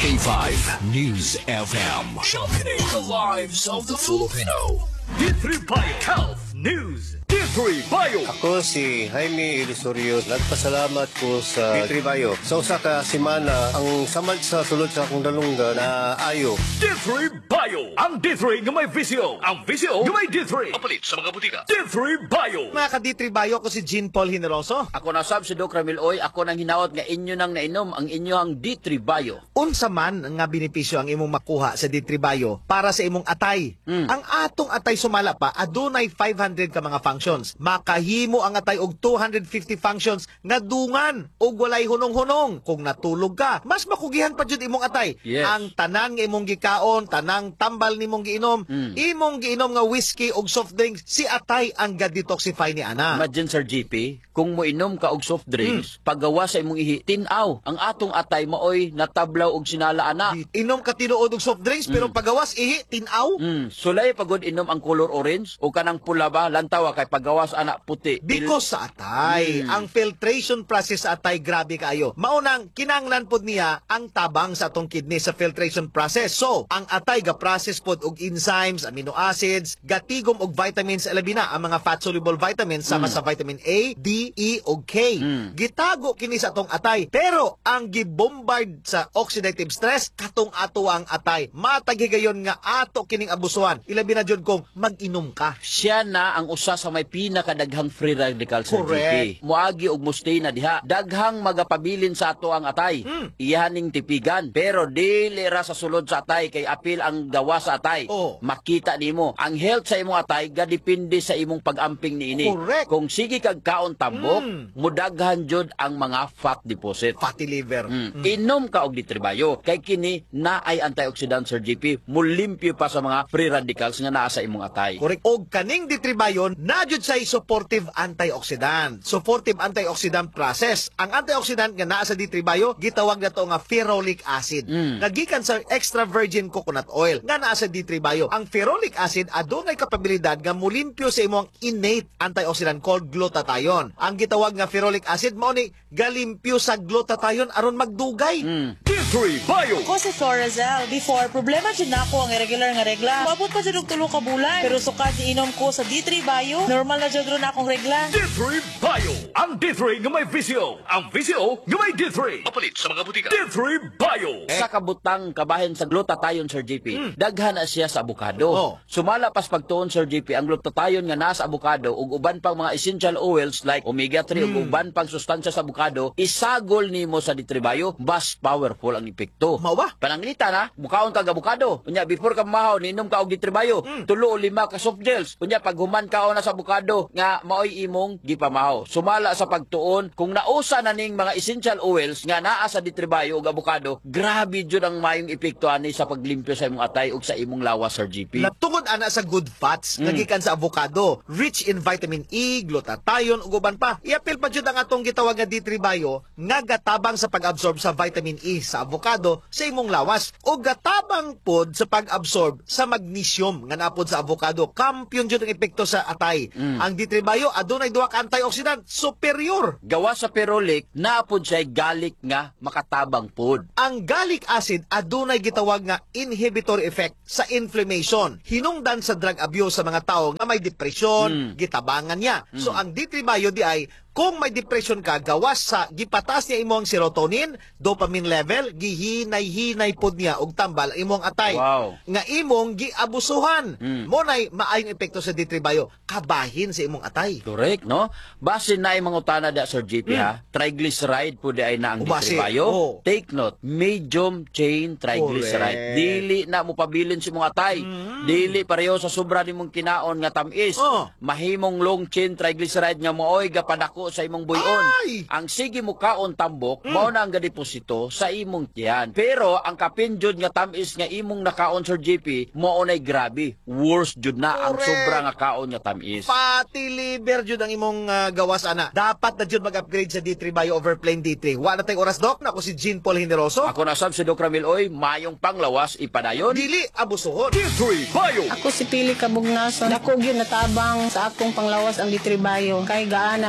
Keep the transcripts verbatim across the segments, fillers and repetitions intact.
K five News F M. Championing the lives of the Filipino. D three Bio Health News. D three Bio. Ako si Jaime Ilisorio. Nagpasalamat ko sa D three Bio. Sa usa ka semana, ang samad sa sulod sa akong dalungga na ayo. D three Bio. Ang D three nga may visio. Ang visio nga may D three. Papalit sa mga butika. D three Bio. Mga ka-D three Bio, ako si Jean Paul Generoso. Ako na sab si Doc Ramil Oy, ako nang hinaot nga inyo nang nainom ang inyohang D three Bio. Unsa man nga benepisyo ang imong makuha sa D three Bio para sa imong atay. Mm. Ang atong atay sumala pa, adunay five hundred ka mga functions. Makahimo ang atay og two hundred fifty functions nga dungan og walay hunong-hunong. Kung natulog ka, mas makugihan pa jud imong atay. Yes. Ang tanang imong gikaon, tanang tambal nimong giinom, Mm. imong giinom nga whiskey og soft drinks, si atay ang ga-detoxify ni ana. Imagine Sir G P, kung mo inom ka og soft drinks, paggawa sa imong ihi, tinaw. Ang atong atay maoy natablaw og sinala ana. Inom ka tinuod og soft drinks pero pagawas ihi tinaw. Mm, sulay pagod inom ang color orange o kanang pula ba lantawa kay paggawas ana puti. Because sa atay, Mm. ang filtration process sa atay grabe kaayo. Maunang kinanglan pod niya ang tabang sa atong kidney sa filtration process. So, ang atay ga process pod og enzymes, amino acids, gatigom og vitamins labi na ang mga fat soluble vitamins sama Mm. sa vitamin A, D, E ug K. Mm. Gitago kini sa atong atay. Pero ang gibombard sa oxidative stress katong ato ang atay. Matag higayon nga ato kining abusuhan. Ilabi na jud kung mag-inom ka. Siya na ang usa sa may pinakadaghang free radical sa G P. Correct. Muagi og mustay na diha. Daghang magapabilin sa ato ang atay. Mm. Iyaning tipigan. Pero dili ra sa sulod sa atay kay apil ang gawa sa atay. Oh. Makita nimo ang health sa imong atay gadepende sa imong pag-amping niini. Correct. Kung sige kag kaon tambok, Mm. mudaghan jud ang mga fat deposit. Fatty liver. Mm. Inom ka og ditribayo kay kini naay antioxidant Sir G P, mulimpyo pa sa mga free radicals nga naa sa imong atay. Correct. Og kaning ditribayon, najud say supportive antioxidant. Supportive antioxidant process. Ang antioxidant nga naa sa ditribayo, gitawag nato nga ferulic acid. Mm. Nagikan sa extra virgin coconut oil nga naa sa ditribayo. Ang ferulic acid adunay kapabilidad nga mulimpyo sa imong innate antioxidant called glutathione. Ang gitawag nga ferulic acid mao ni galimpyo sa glutathione aron magdugay. Mm. D three Bio. Ako si Florazel. Before, problema dyan na ako ang irregular nga regla. Mabot pa dyan og tulo ka bulan. Pero sukad di inom ko sa D three Bio, normal na dyan ron na akong regla. D three Bio. Ang D three nga may visio. Ang visio nga may D three. Papalit sa mga butika. D three Bio. Sa kabutang kabahin sa glutathione Sir G P, daghan na siya sa abukado. Oh. Sumala pas pagtuon Sir G P ang glutathione nga nasa abukado ug uban pang mga essential oils like omega three ug uban pang sustansya sa abukado, isagol nimo sa ditribayo, mas powerful ang epekto. Mao ba? Pananglita na, mukaon kag abukado. Unya before ka mahaw ninom ka og ditribayo, tulo o lima ka soft gels. Unya pag human ka na sa abukado nga maoy imong gipamahaw. Sumala sa pagtuon kung nausa na ning mga essential oils nga naa sa ditribayo ug abukado, grabe jud ang mayong epekto ani sa paglimpyo sa imong atay ug sa imong lawas Sir G P. Natungod ana sa good fats Mm. nagikan sa avocado, rich in vitamin E, glutathione ug uban pa. Iapil pa jud ang atong gitawag nga D three Bio nga gatabang sa pag-absorb sa vitamin E sa avocado sa imong lawas ug gatabang pod sa pag-absorb sa magnesium nga napod sa avocado. Kampiyon jud ang epekto sa atay. Mm. Ang D three Bio adunay duha ka antioxidant superior. Gawa sa ferulic, naapod siya galik nga makatabang pod. Ang gallic acid adunay gitawag nga inhibitory effect sa inflammation. Hinungdan sa drug abuse sa mga tao nga may depresyon, Mm. gitabangan niya. So ang D three Bio di ay kung may depression ka, gawas sa gipatas niya imong serotonin, dopamine level, gihinay-hinay pod niya og tambal ang imong atay. Wow. Nga imong giabusuhan. Mm. Mo nay maayong epekto sa D three Bio, kabahin sa imong atay. Correct, no? Base na yung mga utana da, Sir G P, ha? Triglyceride po di ay na ang O, base, ditribayo. oh. Take note, medium chain triglyceride. Correct. Dili na mo pabilin si mong atay. Dili pareho sa sobra ni mong kinaon nga tamis. Oh. Mahimong long chain triglyceride nga mooy gapadako sa imong buyon. Ay! Ang sige mo kaon tambok, mao na ang gadeposito sa imong tiyan. Pero ang kapinjod nga tamis nga imong nakaon Sir G P, mao nay grabe. Worse jud na ang Correct. sobra nga kaon nga tamis. Fatty liver jud ang imong ah, gawas ana. Dapat na jud mag-upgrade sa D three Bio over plain D three. Wa na tay oras dok, nako si Jean Paul Generoso. Ako na sab si Doc Ramil Oy, mayong panglawas ipadayon. Dili abusuhon. D three Bio. Ako si Pili Kabugnason. Dako gyud natabang sa akong panglawas ang litribayo. Kay gaana akong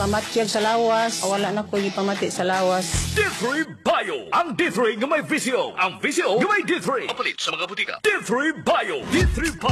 Pamatyag sa lawas. Wala na ko gipamati sa lawas. D three Bio. Ang D three nga may visyo. Ang visyo nga may D three. Papalit sa mga butika. D three Bio. D three Bio.